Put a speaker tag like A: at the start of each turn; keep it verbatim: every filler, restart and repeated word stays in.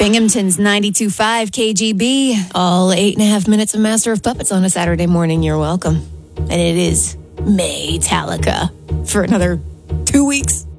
A: Binghamton's ninety-two point five K G B. All eight and a half minutes of Master of Puppets on a Saturday morning. You're welcome. And it is Maytalica for another two weeks.